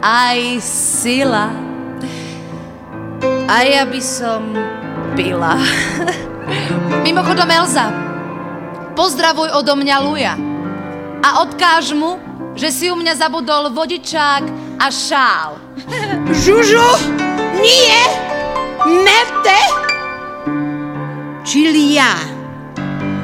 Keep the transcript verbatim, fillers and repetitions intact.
aj sila. A ja by som pila. Mimochodom, Elza, pozdravuj odo mňa Luja. A odkáž mu, že si u mňa zabudol vodičák a šál. Žužu, nie, merte, čili ja.